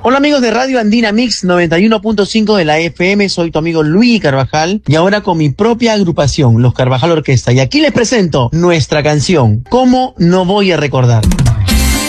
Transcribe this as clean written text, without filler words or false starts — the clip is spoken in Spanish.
Hola amigos de Radio Andina Mix 91.5 de la FM, soy tu amigo Luis Carvajal y ahora con mi propia agrupación, Los Carvajal Orquesta. Y aquí les presento nuestra canción, ¿Cómo no voy a recordar?